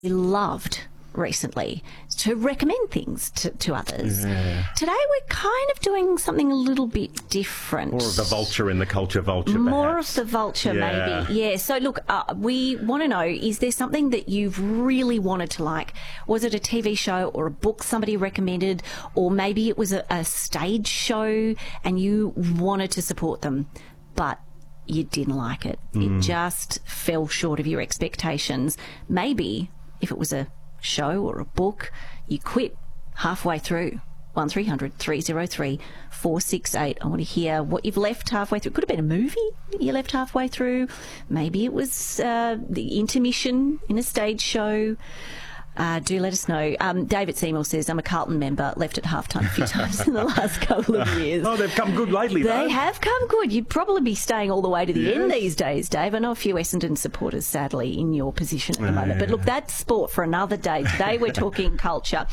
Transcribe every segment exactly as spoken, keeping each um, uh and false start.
loved recently to recommend things to, to others. Yeah. Today we're kind of doing something a little bit different. More of the vulture in the culture vulture, More perhaps. of the vulture, Yeah. maybe. Yeah. So, look, uh, we want to know, is there something that you've really wanted to like? Was it a T V show or a book somebody recommended? Or maybe it was a, a stage show and you wanted to support them, but you didn't like it. Mm. It just fell short of your expectations. Maybe if it was a show or a book, you quit halfway through. one three hundred three oh three four six eight. I want to hear what you've left halfway through. It could have been a movie you left halfway through. Maybe it was uh, the intermission in a stage show. Uh, do let us know. Um, David Seymour says, I'm a Carlton member, left at halftime a few times in the last couple of years. Oh, they've come good lately, They though. have come good. You'd probably be staying all the way to the Yes. end these days, Dave. I know a few Essendon supporters, sadly, in your position at the moment. But look, that's sport for another day. Today we're talking culture.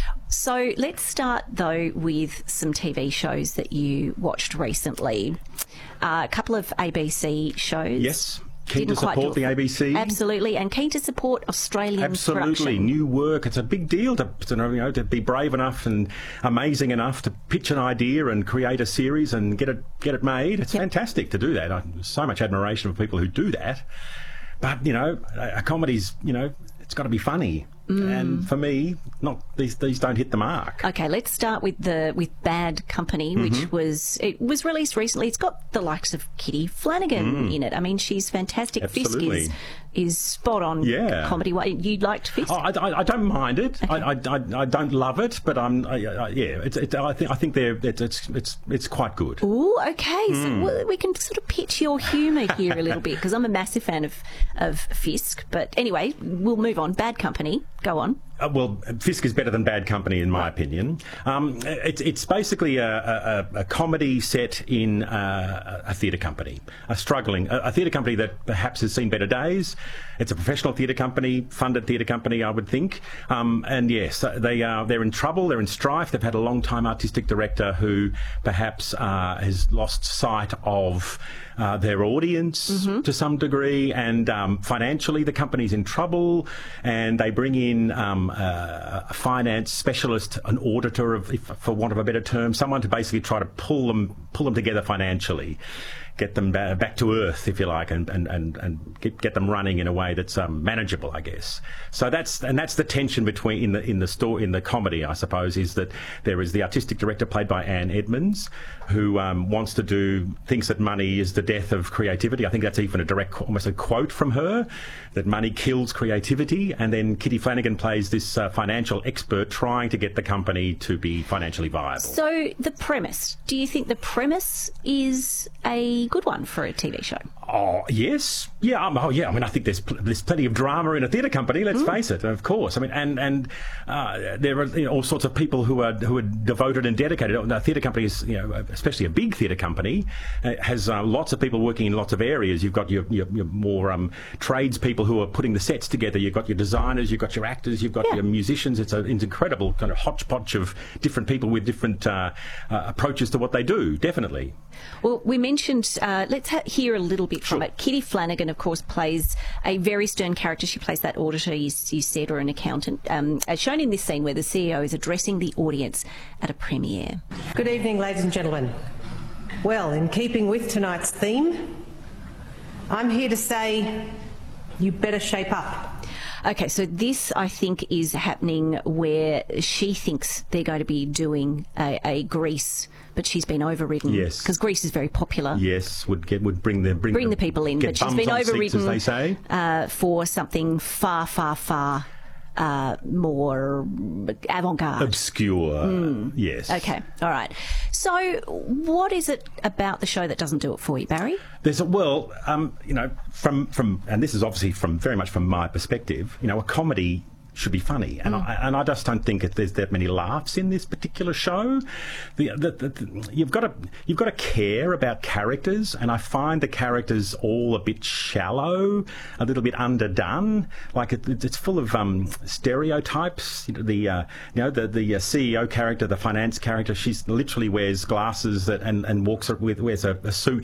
So let's start, though, with some T V shows that you watched recently. Uh, a couple of A B C shows. Yes. Keen Didn't to quite do support it the for- A B C. Absolutely, and keen to support Australian Absolutely, production. new work. It's a big deal to, to you know to be brave enough and amazing enough to pitch an idea and create a series and get it get it made. It's Yep. fantastic to do that. I, so much admiration for people who do that. But you know, a, a comedy's you know it's got to be funny. Mm. And for me, not these these don't hit the mark. Okay, let's start with the with Bad Company, which Mm-hmm. was it was released recently. It's got the likes of Kitty Flanagan in it. I mean, she's fantastic. Mm. Absolutely. Fisk is is spot on Yeah. comedy. You liked Fisk? Oh, I, I, I don't mind it. I, I, I, I don't love it, but I'm I, I, yeah. It's, it, I think I think they're it's it's it's, it's quite good. Ooh, okay. Mm. So well, we can sort of pitch your humour here a little bit because I'm a massive fan of of Fisk. But anyway, we'll move on. Bad Company. Go on. Uh, well, Fisk is better than Bad Company, in my opinion. Um, it's it's basically a, a, a comedy set in uh, a theatre company, a struggling a, a theatre company that perhaps has seen better days. It's a professional theatre company, funded theatre company, I would think. Um, and yes, they are they're in trouble. They're in strife. They've had a long-time artistic director who perhaps uh, has lost sight of uh, their audience Mm-hmm. to some degree, and um, financially the company's in trouble. And they bring in um, a finance specialist, an auditor, of, if, for want of a better term, someone to basically try to pull them pull them together financially, get them ba- back to earth, if you like, and and, and, and get, get them running in a way that's um, manageable, I guess. So that's and that's the tension between in the in the store in the comedy, I suppose, is that there is the artistic director played by Anne Edmonds, who um, wants to do thinks that money is the death of creativity. I think that's even a direct, almost a quote from her, that money kills creativity. And then Kitty Flanagan plays this uh, financial expert trying to get the company to be financially viable. So the premise. Do you think the premise is a good one for a T V show? Oh, yes. Yeah. Um, oh, yeah. I mean, I think there's pl- there's plenty of drama in a theatre company, let's Mm. face it, of course. I mean, and and uh, there are you know, all sorts of people who are who are devoted and dedicated. A theatre company is, you know, especially a big theatre company, uh, has uh, lots of people working in lots of areas. You've got your, your, your more um, tradespeople who are putting the sets together. You've got your designers, you've got your actors, you've got Yeah. your musicians. It's an incredible kind of hodgepodge of different people with different uh, uh, approaches to what they do, definitely. Well, we mentioned, uh, let's ha- hear a little bit from Sure. it. Kitty Flanagan, of course, plays a very stern character. She plays that auditor, you, you said, or an accountant, um, as shown in this scene where the C E O is addressing the audience at a premiere. Good evening, ladies and gentlemen. Well, in keeping with tonight's theme, I'm here to say you better shape up. Okay, so this, I think, is happening where she thinks they're going to be doing a, a Grease, but she's been overridden. Yes. Because Grease is very popular. Yes, would get would bring the bring, Bring the people in, get but she's bums been on seats, overridden, as they say. Uh, for something far, far, far uh, more avant-garde. Obscure. Yes. Okay, all right. So what is it about the show that doesn't do it for you, Barry? There's a well, um, you know, from from, and this is obviously from very much from my perspective. You know, a comedy should be funny, and I and I just don't think that there's that many laughs in this particular show. The, the, the, the, you've got to you've got to care about characters, and I find the characters all a bit shallow, a little bit underdone. Like it, it's full of um, stereotypes. You know, the uh, you know the the uh, C E O character, the finance character, she's literally wears glasses that, and and walks with wears a, a suit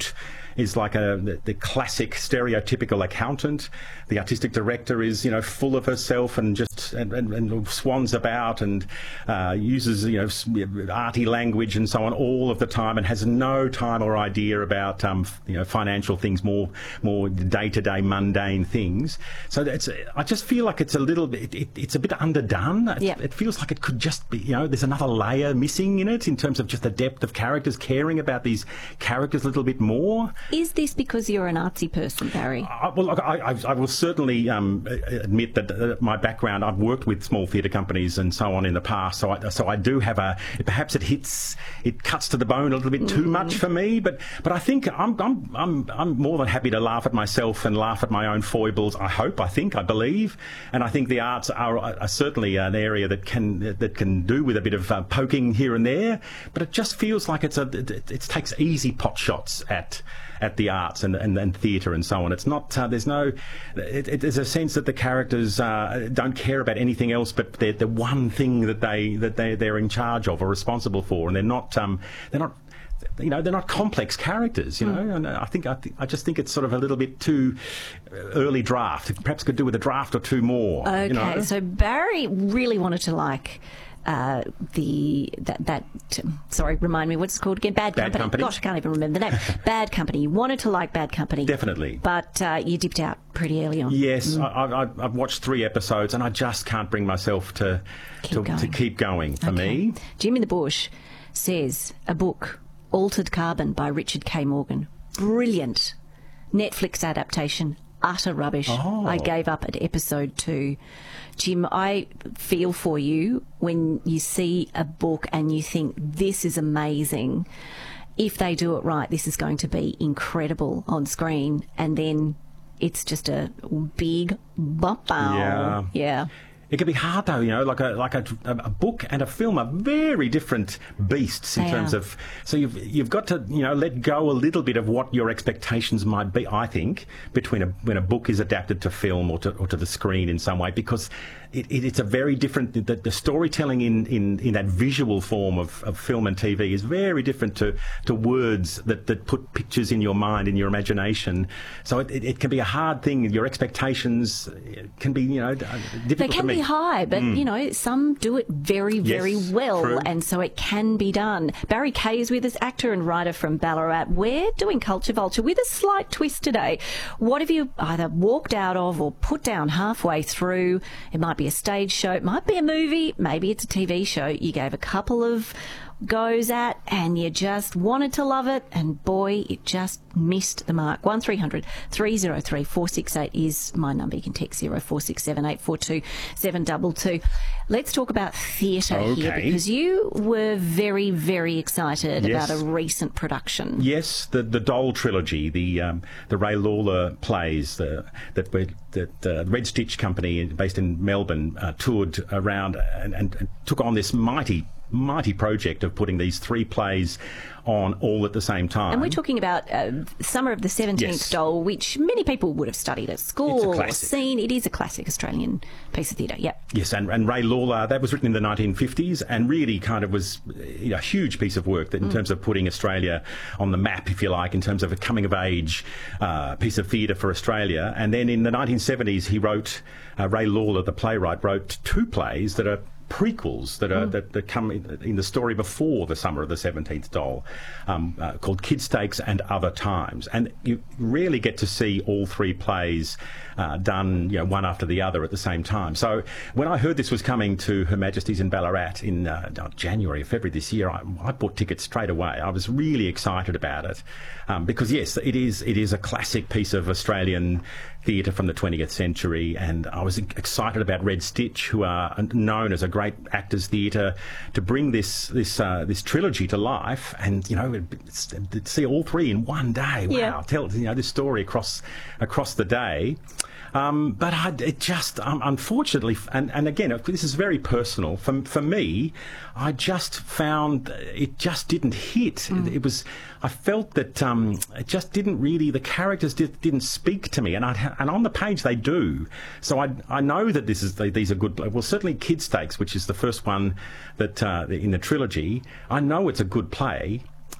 is like a the, the classic stereotypical accountant. The artistic director is, you know, full of herself and just and, and, and swans about and uh, uses, you know, arty language and so on all of the time, and has no time or idea about um, you know, financial things, more more day-to-day mundane things. So it's I just feel like it's a little bit it, it's a bit underdone. It, yep. it feels like it could just be, you know, there's another layer missing in it in terms of just the depth of characters, caring about these characters a little bit more. Is this because you're an artsy person, Barry? I, well, look, I, I, I will certainly um, admit that uh, my background, I've worked with small theatre companies and so on in the past, so I, so I do have a, perhaps it hits, it cuts to the bone a little bit too mm. much for me, but but I think I'm, I'm, I'm, I'm more than happy to laugh at myself and laugh at my own foibles, I hope, I think, I believe, and I think the arts are, are certainly an area that can that can do with a bit of uh, poking here and there, but it just feels like it's a, it, it takes easy pot shots at at the arts and, and, and theatre and so on. It's not, uh, there's no, it, it, there's a sense that the characters uh, don't care about anything else but the, the one thing that, they, that they, they're in charge of or responsible for, and they're not, um, they're not, you know, they're not complex characters, you know, mm. and I think I, th- I just think it's sort of a little bit too early draft. It perhaps could do with a draft or two more. Okay, you know? So Barry really wanted to like uh, the that that sorry, remind me what's it called again? Bad, Bad Company. Company. Gosh, I can't even remember the name. Bad Company. You wanted to like Bad Company, definitely, but uh, you dipped out pretty early on. Yes, mm. I, I, I've watched three episodes and I just can't bring myself to keep to, going. to keep going. For okay. me, Jim in the Bush says a book, Altered Carbon by Richard K. Morgan, brilliant. Netflix adaptation, utter rubbish. Oh. I gave up at episode two. Jim, I feel for you when you see a book and you think this is amazing. If they do it right, this is going to be incredible on screen, and then it's just a big bump. Yeah. Yeah. It can be hard though, you know, like a like a, a book and a film are very different beasts in They terms are. of. So you've you've got to, you know, let go a little bit of what your expectations might be. I think between a when a book is adapted to film or to or to the screen in some way, because it, it, it's a very different. The, the storytelling in, in, in that visual form of, of film and T V is very different to, to words that, that put pictures in your mind, in your imagination. So it, it, it can be a hard thing. Your expectations can be, you know, difficult They can to meet. be high, but, Mm. you know, some do it very, very Yes, well, true. and so it can be done. Barry Kay is with us, actor and writer from Ballarat. We're doing Culture Vulture with a slight twist today. What have you either walked out of or put down halfway through? It might be a stage show, it might be a movie, maybe it's a T V show. You gave a couple of goes at and you just wanted to love it, and boy, it just missed the mark. one three hundred three oh three four six eight is my number. You can text zero four six seven eight four two seven two two. Let's talk about theatre here, Okay. because you were very, very excited Yes. about a recent production. Yes, the the Doll trilogy, the um, the Ray Lawler plays the, that were, that uh, Red Stitch Company based in Melbourne uh, toured around and, and, and took on this mighty mighty project of putting these three plays on all at the same time. And we're talking about uh, Summer of the seventeenth Yes. Doll, which many people would have studied at It's school a or classic. seen. It is a classic Australian piece of theatre, yep. Yes, and, and Ray Lawler, that was written in the nineteen fifties and really kind of was you know, a huge piece of work that in terms of putting Australia on the map, if you like, in terms of a coming-of-age uh, piece of theatre for Australia. And then in the nineteen seventies, he wrote, uh, Ray Lawler, the playwright, wrote two plays that are prequels that are that, that come in, in the story before the Summer of the seventeenth Doll, um, uh, called Kid Stakes and Other Times. And you rarely get to see all three plays uh, done, you know, one after the other at the same time. So when I heard this was coming to Her Majesty's in Ballarat in uh, January or February this year, I, I bought tickets straight away. I was really excited about it um, because yes, it is it is a classic piece of Australian theatre from the twentieth century, and I was excited about Red Stitch, who are known as a great actors theatre, to bring this this uh, this trilogy to life, and you know, it's, to see all three in one day. Wow, Yeah. tell you know this story across across the day. Um, but I, it just, um, unfortunately, and, and again, this is very personal. For, for me, I just found it just didn't hit. Mm. It, it was, I felt that um, it just didn't really, the characters did, didn't speak to me. And I, and on the page they do. So I, I know that this is, these are good, well, certainly Kid Stakes, which is the first one that uh, in the trilogy, I know it's a good play.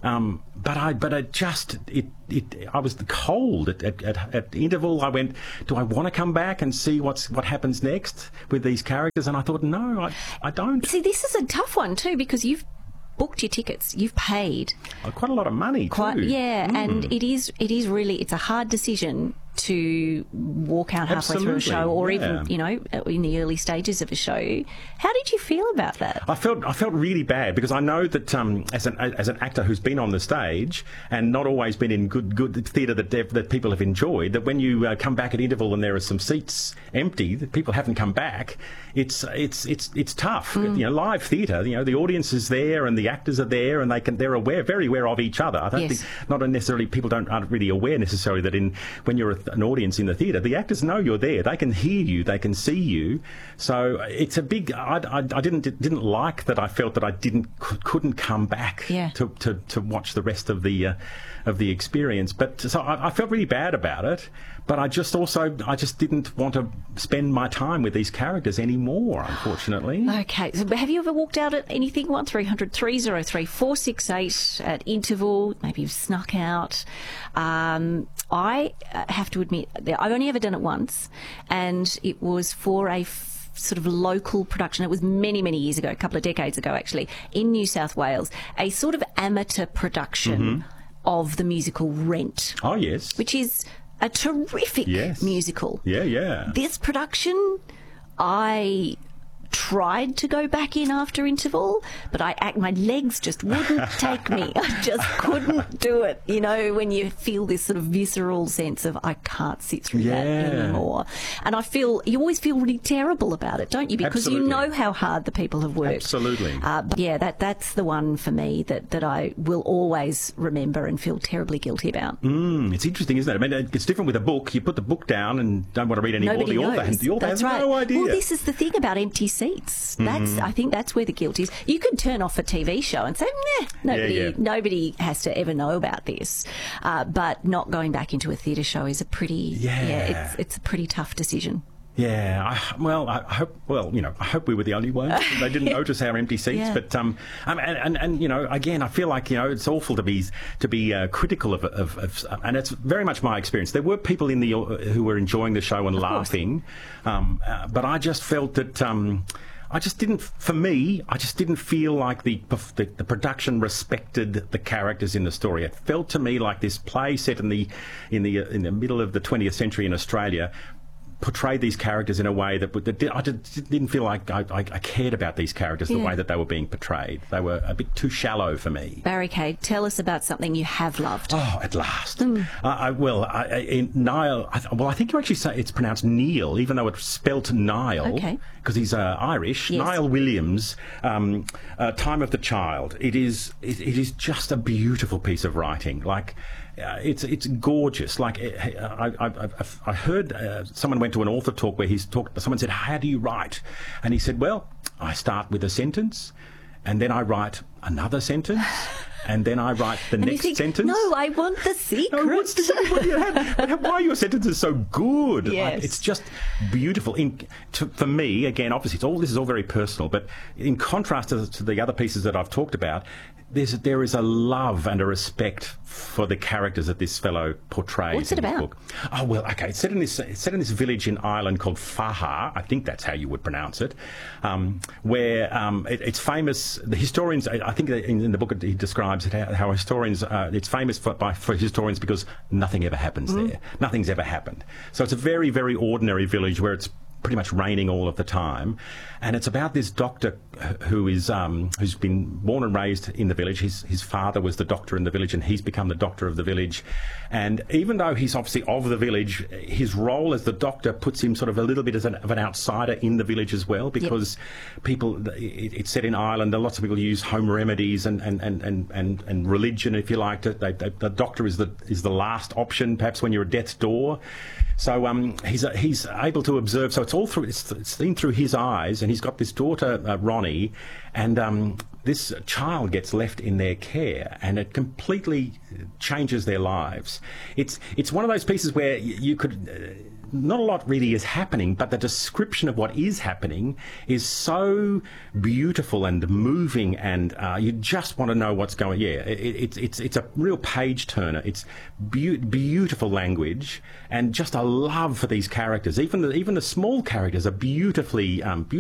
Um, but I, but I just, it, it, I was cold at, at, at, at the interval. I went, do I want to come back and see what's what happens next with these characters? And I thought, no, I, I don't. See, this is a tough one too, because you've booked your tickets, you've paid oh, quite a lot of money quite, too. yeah, mm. and it is, it is really, it's a hard decision to walk out halfway Absolutely, through a show, or yeah. even, you know, in the early stages of a show. How did you feel about that? I felt I felt really bad, because I know that um, as an as an actor who's been on the stage and not always been in good good theatre that that people have enjoyed, that when you uh, come back at interval and there are some seats empty, that people haven't come back, it's it's it's it's tough. Mm. You know, live theatre, you know, the audience is there and the actors are there and they can they're aware, very aware of each other. I don't yes. think not necessarily people don't aren't really aware necessarily that in when you're a, an audience in the theatre, the actors know you're there. They can hear you, they can see you. So it's a big. I, I, I didn't didn't like that. I felt that I didn't couldn't come back yeah. to, to, to watch the rest of the uh, of the experience. But so I, I felt really bad about it. But I just also I just didn't want to spend my time with these characters anymore, unfortunately. Okay. So have you ever walked out at anything? One three hundred three oh three four six eight at interval. Maybe you've snuck out. Um, I have to admit, I've only ever done it once, and it was for a f- sort of local production. It was many, many years ago, a couple of decades ago, actually, in New South Wales, a sort of amateur production mm-hmm. of the musical Rent. Oh, yes. Which is a terrific yes. musical. Yeah, yeah. This production, I tried to go back in after interval, but I act, my legs just wouldn't take me. I just couldn't do it. You know, when you feel this sort of visceral sense of I can't sit through yeah. that anymore. And I feel, you always feel really terrible about it, don't you? Because Absolutely. you know how hard the people have worked. Absolutely. Uh, but yeah, that that's the one for me that, that I will always remember and feel terribly guilty about. Mm, it's interesting, isn't it? I mean, it's different with a book. You put the book down and don't want to read any Nobody more. The knows. author, the author that's has right. no idea. Well, this is the thing about empty seats. That's mm-hmm. I think that's where the guilt is. You could turn off a T V show and say, nah, nobody, yeah, yeah. nobody has to ever know about this. Uh, but not going back into a theatre show is a pretty, yeah, yeah it's, it's a pretty tough decision. Yeah, I, well, I hope. Well, you know, I hope we were the only ones. They didn't notice our empty seats, yeah. but um, um and, and and you know, again, I feel like you know, it's awful to be to be uh, critical of, of, of, and it's very much my experience. There were people in the uh, who were enjoying the show and of laughing, um, uh, but I just felt that um. I just didn't, for me, I just didn't feel like the, the the production respected the characters in the story. It felt to me like this play set in the in the in the middle of the twentieth century in Australia portrayed these characters in a way that, that I didn't feel like I, I, I cared about these characters yeah. the way that they were being portrayed. They were a bit too shallow for me. Barricade, tell us about something you have loved. Oh, at last. Mm. Uh, I, well, I, in Niall, I, well, I think you actually say it's pronounced Neil, even though it's spelt Niall, okay. because he's uh, Irish. Yes. Niall Williams, um, uh, Time of the Child. It is, it, it is just a beautiful piece of writing. Like, Uh, it's it's gorgeous. Like I I, I, I heard uh, someone went to an author talk where he's talked. Someone said, "How do you write?" And he said, "Well, I start with a sentence, and then I write another sentence, and then I write the and next you think, sentence." No, I want the secret. No, what's the, what do you have? Why are your sentences so good? Yes. Like, it's just beautiful. In, to, for me, again, obviously, it's all this is all very personal. But in contrast to, to the other pieces that I've talked about, there's there is a love and a respect for the characters that this fellow portrays. What's it in this about? book. Oh well, okay. It's set in this it's set in this village in Ireland called Faha. I think that's how you would pronounce it. Um, where um, it, it's famous. The historians, I, I think, in, in the book he describes it how, how historians. Uh, it's famous for, by, for historians because nothing ever happens mm. there. Nothing's ever happened. So it's a very very ordinary village where it's pretty much raining all of the time, and it's about this doctor who is um, who's been born and raised in the village. His his father was the doctor in the village, and he's become the doctor of the village. And even though he's obviously of the village, his role as the doctor puts him sort of a little bit as an, of an outsider in the village as well, because yep. people. It, it's set in Ireland. Lots of people use home remedies and and, and, and, and, and religion, if you like. To, they, they, the doctor is the is the last option, perhaps when you're at death's door. So um, he's uh, he's able to observe. So it's all through. It's, it's seen through his eyes, and he's got this daughter uh, Ronnie, and um, this child gets left in their care, and it completely changes their lives. It's it's one of those pieces where you, you could. Uh, not a lot really is happening, but the description of what is happening is so beautiful and moving, and uh, you just want to know what's going. Yeah, it, it's it's it's a real page turner. It's be- beautiful language and just a love for these characters. Even the even the small characters are beautifully um, beautifully